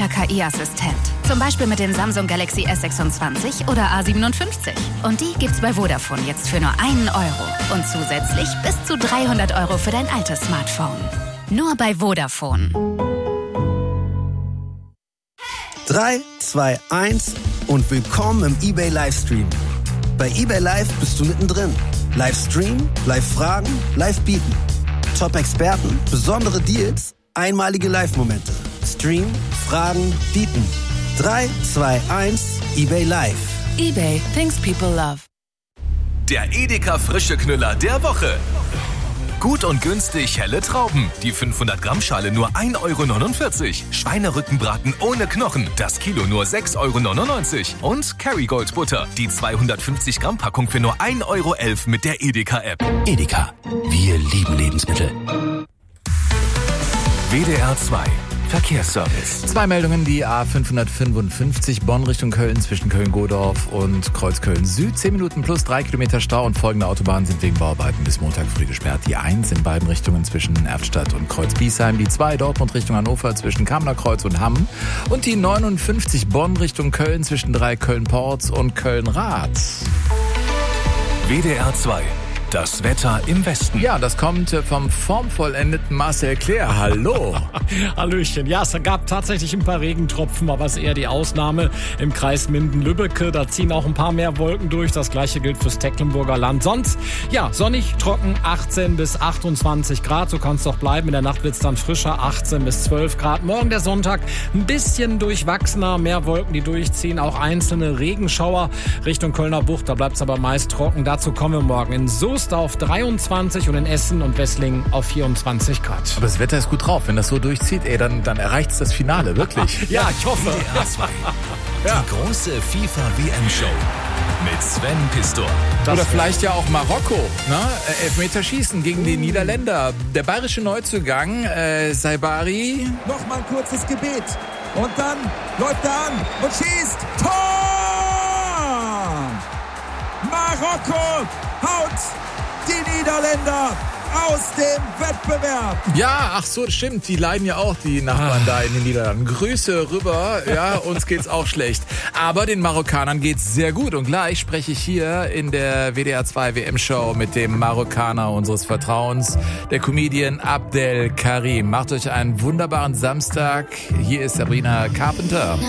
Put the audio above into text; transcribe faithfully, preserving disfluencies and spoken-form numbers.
guter K I-Assistent. Zum Beispiel mit dem Samsung Galaxy S sechsundzwanzig oder A siebenundfünfzig. Und die gibt's bei Vodafone jetzt für nur einen Euro. Und zusätzlich bis zu dreihundert Euro für dein altes Smartphone. Nur bei Vodafone. drei, zwei, eins und willkommen im eBay Livestream. Bei eBay Live bist du mittendrin. Livestream, Live-Fragen, Live-Bieten. Top-Experten, besondere Deals, einmalige Live-Momente. Stream, Fragen, Bieten. drei, zwei, eins, eBay Live. eBay, things people love. Der Edeka frische Knüller der Woche. Gut und günstig helle Trauben. Die fünfhundert Gramm Schale nur ein Euro neunundvierzig. Schweinerückenbraten ohne Knochen. Das Kilo nur sechs Euro neunundneunzig. Und Kerrygold Butter. Die zweihundertfünfzig Gramm Packung für nur ein Euro elf mit der Edeka-App. Edeka. Wir lieben Lebensmittel. W D R zwei. Verkehrsservice. Zwei Meldungen, die A fünfhundertfünfundfünfzig Bonn Richtung Köln zwischen Köln-Godorf und Kreuzköln Süd. zehn Minuten plus drei Kilometer Stau und folgende Autobahnen sind wegen Bauarbeiten bis Montag früh gesperrt. Die eins in beiden Richtungen zwischen Erftstadt und Kreuz-Biesheim. Die zwei Dortmund Richtung Hannover zwischen Kamener Kreuz und Hamm. Und die neunundfünfzig Bonn Richtung Köln zwischen drei Köln-Ports und Köln-Rath. W D R zwei. Das Wetter im Westen. Ja, das kommt vom formvollendeten Marcel Claire. Hallo. Hallöchen. Ja, es gab tatsächlich ein paar Regentropfen, aber es ist eher die Ausnahme im Kreis Minden-Lübbecke. Da ziehen auch ein paar mehr Wolken durch. Das gleiche gilt fürs Tecklenburger Land. Sonst, ja, sonnig, trocken, achtzehn bis achtundzwanzig Grad. So kann es doch bleiben. In der Nacht wird es dann frischer, achtzehn bis zwölf Grad. Morgen der Sonntag ein bisschen durchwachsener. Mehr Wolken, die durchziehen. Auch einzelne Regenschauer Richtung Kölner Bucht. Da bleibt es aber meist trocken. Dazu kommen wir morgen in Soest auf dreiundzwanzig und in Essen und Wesslingen auf vierundzwanzig Grad. Aber das Wetter ist gut drauf. Wenn das so durchzieht, ey, dann, dann erreicht es das Finale, wirklich. Ja, ich hoffe. W D R zwei. Ja. Die große FIFA W M-Show mit Sven Pistor. Oder vielleicht ja auch Marokko, ne? Elfmeterschießen gegen die Niederländer. Der bayerische Neuzugang, äh, Saibari. Nochmal ein kurzes Gebet. Und dann läuft er an und schießt. Tor! Marokko haut die Niederländer aus dem Wettbewerb. Ja, ach so, stimmt. Die leiden ja auch, die Nachbarn da in den Niederlanden. Grüße rüber. Ja, uns geht's auch schlecht. Aber den Marokkanern geht's sehr gut. Und gleich spreche ich hier in der W D R zwei W M-Show mit dem Marokkaner unseres Vertrauens, der Comedian Abdel Karim. Macht euch einen wunderbaren Samstag. Hier ist Sabrina Carpenter.